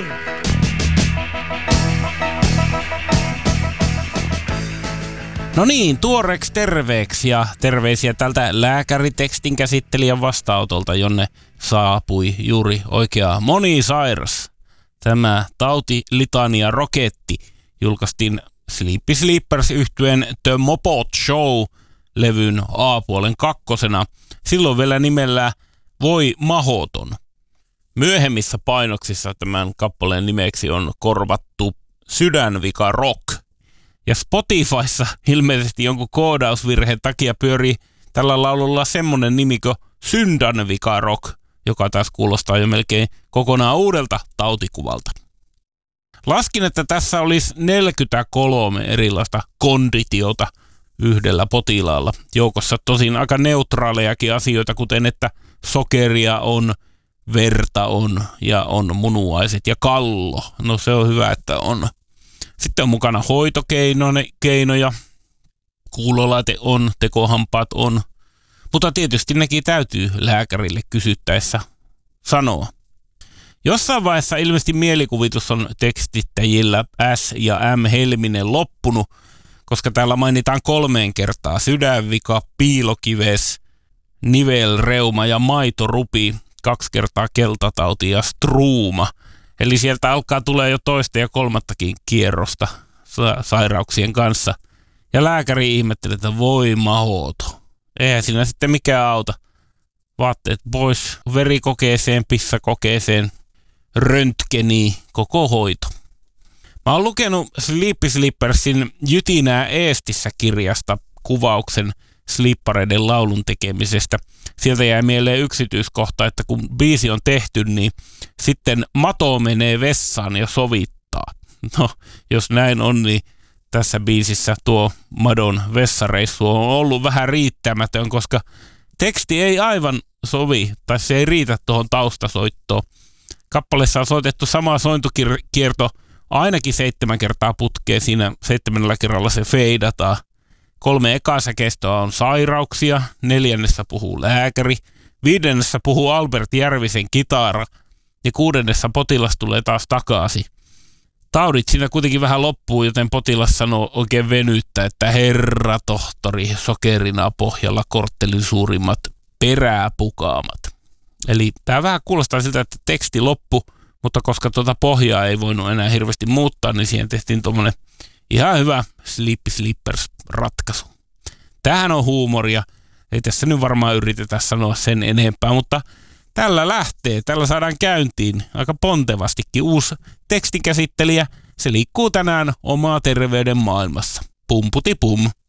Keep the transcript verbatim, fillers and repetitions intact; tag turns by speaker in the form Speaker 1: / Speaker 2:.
Speaker 1: No niin, tuoreeksi terveeksi ja terveisiä tältä lääkäritekstin käsittelijän vastaanotolta, jonne saapui juuri oikea monisairas. Tämä tautilitania roketti julkaistiin Sleepy Sleepers -yhtyeen The Mopot Show-levyn A-puolen kakkosena, silloin vielä nimellä Voi mahoton. Myöhemmissä painoksissa tämän kappaleen nimeksi on korvattu Sydänvika Rock. Ja Spotifyssa ilmeisesti jonkun koodausvirheen takia pyörii tällä laululla semmonen nimi kuin Syndänvika Rock, joka taas kuulostaa jo melkein kokonaan uudelta tautikuvalta. Laskin, että tässä olisi neljäkymmentäkolme erilaista konditiota yhdellä potilaalla. Joukossa tosin aika neutraalejakin asioita, kuten että sokeria on, verta on ja on munuaiset ja kallo. No se on hyvä, että on. Sitten on mukana hoitokeinoja, kuulolaite on, tekohampaat on, mutta tietysti nekin täytyy lääkärille kysyttäessä sanoa. Jossain vaiheessa ilmeisesti mielikuvitus on tekstittäjillä S ja M Helminen loppunut, koska täällä mainitaan kolmeen kertaa sydänvika, piilokives, nivelreuma ja maitorupi, kaksi kertaa keltatauti ja struuma. Eli sieltä alkaa tulee jo toista ja kolmattakin kierrosta sa- sairauksien kanssa. Ja lääkäri ihmettelee, että voi mahoto. Eihän siinä sitten mikään auta. Vaatteet pois, verikokeeseen, pissakokeeseen, röntgeniin, koko hoito. Mä oon lukenut Sleepy Sleepersin Jytinää Eestissä -kirjasta kuvauksen slippareiden laulun tekemisestä. Sieltä jäi mieleen yksityiskohta, että kun biisi on tehty, niin sitten Mato menee vessaan ja sovittaa. No, jos näin on, niin tässä biisissä tuo Madon vessareissu on ollut vähän riittämätön, koska teksti ei aivan sovi, tai se ei riitä tuohon taustasoittoon. Kappaleessa on soitettu sama sointukierto ainakin seitsemän kertaa putkeen, siinä seitsemännellä kerralla se feidataan. Kolme ekasäkeistöä on sairauksia, neljännessä puhuu lääkäri, viidennessä puhuu Albert Järvisen kitara ja kuudennessa potilas tulee taas takaisin. Taudit siinä kuitenkin vähän loppuu, joten potilas sanoo oikein venyttä, että herra tohtori, sokerina pohjalla korttelin suurimmat peräpukaamat. Eli tämä vähän kuulostaa siltä, että teksti loppu, mutta koska tuota pohjaa ei voinut enää hirveästi muuttaa, niin siihen tehtiin tuommoinen ihan hyvä Sleepy Sleepers-ratkaisu. Tämähän on huumoria. Ei tässä nyt varmaan yritetä sanoa sen enempää, mutta tällä lähtee. Tällä saadaan käyntiin aika pontevastikin uusi tekstinkäsittelijä. Se liikkuu tänään omaa terveyden maailmassa. Pumputi pum.